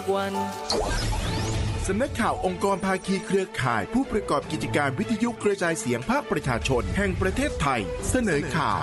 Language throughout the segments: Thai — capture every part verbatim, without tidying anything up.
วันสำนักข่าวองค์กรภาคีเครือข่ายผู้ประกอบกิจการวิทยุกระจายเสียงภาคประชาชนแห่งประเทศไทยเสนอข่า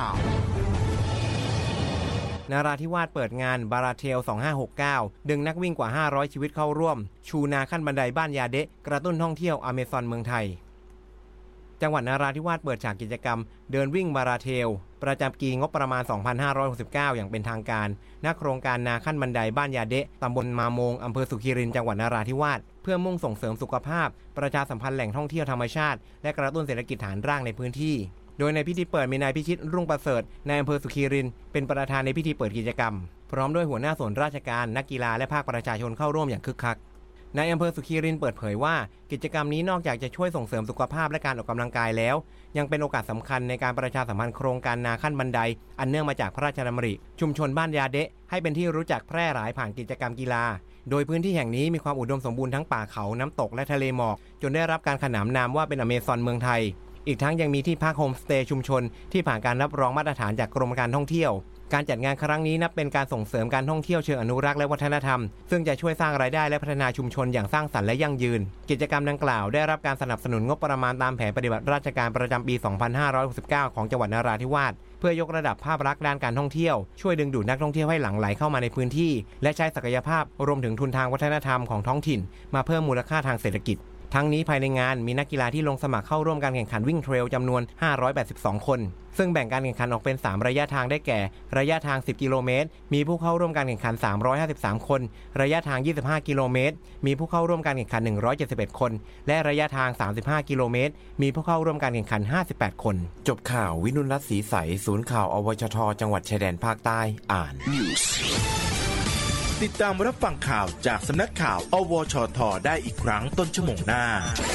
วนราธิวาสเปิดงานบาราเทลสองห้าหกเก้าดึงนักวิ่งกว่าห้าร้อยชีวิตเข้าร่วมชูนาขั้นบันไดบ้านยาเดะกระตุ้นท่องเที่ยวอเมซอนเมืองไทยจังหวัดนราธิวาสเปิดฉากกิจกรรมเดินวิ่งบาราเทลประจำปีงบประมาณสองพันห้าร้อยหกสิบเก้าอย่างเป็นทางการณโครงการนาขั้นบันไดบ้านยาเดะตำบลมาโมงอำเภอสุขีรินจังหวัดนราธิวาสเพื่อมุ่งส่งเสริมสุขภาพประชาสัมพันธ์แหล่งท่องเที่ยวธรรมชาติและกระตุ้นเศรษฐกิจฐานรากในพื้นที่โดยในพิธีเปิดมีนายพิชิตรุ่งประเสริฐนายอำเภอสุขีรินเป็นประธานในพิธีเปิดกิจกรรมพร้อมด้วยหัวหน้าส่วนราชการนักกีฬาและภาคประชาชนเข้าร่วมอย่างคึกคักนายอำเภอสุขีรินเปิดเผยว่ากิจกรรมนี้นอกจากจะช่วยส่งเสริมสุขภาพและการออกกำลังกายแล้วยังเป็นโอกาสสำคัญในการประชาสัมพันธ์โครงการนาขั้นบันไดอันเนื่องมาจากพระราชดำริชุมชนบ้านยาเดะให้เป็นที่รู้จักแพร่หลายผ่านกิจกรรมกีฬาโดยพื้นที่แห่งนี้มีความอุดมสมบูรณ์ทั้งป่าเขาน้ำตกและทะเลหมอกจนได้รับการขนานนามว่าเป็นอเมซอนเมืองไทยอีกทั้งยังมีที่พักโฮมสเตย์ชุมชนที่ผ่านการรับรองมาตรฐานจากกรมการท่องเที่ยวการจัดงานครั้งนี้นับเป็นการส่งเสริมการท่องเที่ยวเชิงอนุรักษ์และวัฒนธรรมซึ่งจะช่วยสร้างรายได้และพัฒนาชุมชนอย่างสร้างสรรค์และยั่งยืนกิจกรรมดังกล่าวได้รับการสนับสนุนงบประมาณตามแผนปฏิบัติราชการประจำปีสองพันห้าร้อยหกสิบเก้าของจังหวัดนราธิวาสเพื่อยกระดับภาพลักษณ์ด้านการท่องเที่ยวช่วยดึงดูดนักท่องเที่ยวให้หลั่งไหลเข้ามาในพื้นที่และใช้ศักยภาพรวมถึงทุนทางวัฒนธรรมของท้องถิ่นมาเพิ่มมูลค่าทางเศรษฐกิจทั้งนี้ภายในงานมีนักกีฬาที่ลงสมัครเข้าร่วมการแข่งขันวิ่งเทรลจำนวนห้าร้อยแปดสิบสองคนซึ่งแบ่งการแข่งขันออกเป็นสามระยะทางได้แก่ระยะทางสิบกิโลเมตรมีผู้เข้าร่วมการแข่งขันสามร้อยห้าสิบสามคนระยะทางยี่สิบห้ากิโลเมตรมีผู้เข้าร่วมการแข่งขันหนึ่งร้อยเจ็ดสิบเอ็ดคนและระยะทางสามสิบห้ากิโลเมตรมีผู้เข้าร่วมการแข่งขันห้าสิบแปดคนจบข่าววินุรัตน์ศรีใสศูนย์ข่าวอวชทจังหวัดชายแดนภาคใต้อ่านติดตามรับฟังข่าวจากสำนักข่าวอวชทได้อีกครั้งต้นชั่วโมงหน้า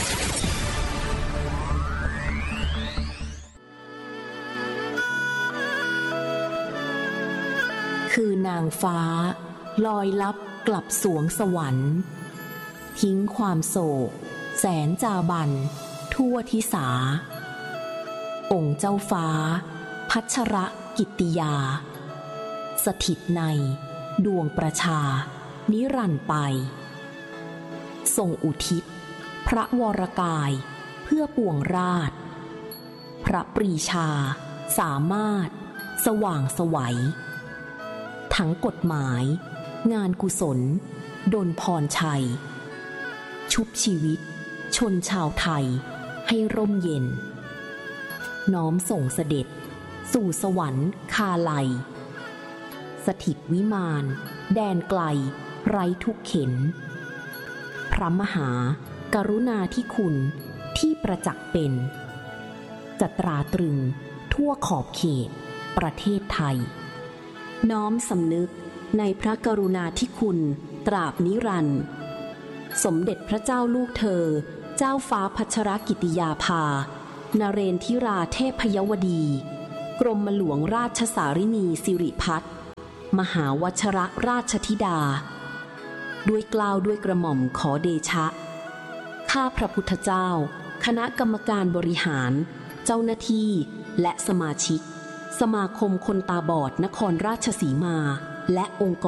คือนางฟ้าลอยลับกลับสวงสวรรค์ทิ้งความโศกแสนจาบันทั่วทิสาองค์เจ้าฟ้าพัชรกิตติยาสถิตในดวงประชานิรันดร์ไปทรงอุทิศพระวรกายเพื่อปวงราชพระปรีชาสามารถสว่างไสวทั้งกฎหมายงานกุศลดลพรชัยชุบชีวิตชนชาวไทยให้ร่มเย็นน้อมส่งเสด็จสู่สวรรค์คาไลสถิตวิมานแดนไกลไร้ทุกเข็ญพระมหากรุณาธิคุณที่ประจักษ์เป็นจะตราตรึงทั่วขอบเขตประเทศไทยน้อมสำนึกในพระกรุณาธิคุณตราบนิรันดร์สมเด็จพระเจ้าลูกเธอเจ้าฟ้าพัชรกิติยาภานเรนทิราเทพยวดีกรมหลวงราชสารินีสิริพัฒน์มหาวชรราชธิดาด้วยเกล้าด้วยกระหม่อมขอเดชะข้าพระพุทธเจ้าคณะกรรมการบริหารเจ้าหน้าที่และสมาชิกสมาคมคนตาบอดนครราชสีมาและองค์กร